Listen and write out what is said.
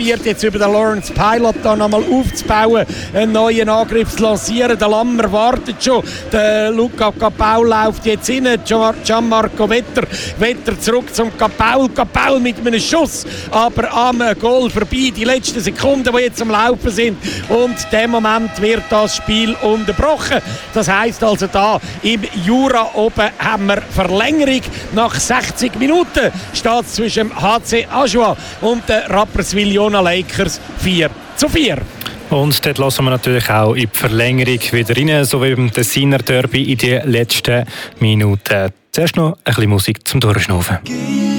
Jetzt über den Lawrence Pilot da nochmal aufzubauen, einen neuen Angriff zu lancieren. Der Lammer wartet schon. Der Luca Capau läuft jetzt rein. Gianmarco Vetter zurück zum Capau. Capau mit einem Schuss, aber am Goal vorbei. Die letzten Sekunden, die jetzt am Laufen sind. Und in dem Moment wird das Spiel unterbrochen. Das heisst also, da im Jura oben haben wir Verlängerung. Nach 60 Minuten steht es zwischen dem HC Ajoie und den Rapperswil-Jona Lakers 4:4. Und dort lassen wir natürlich auch in die Verlängerung wieder rein, so wie beim Tessiner Derby in den letzten Minuten. Zuerst noch ein bisschen Musik zum Durchschnaufen.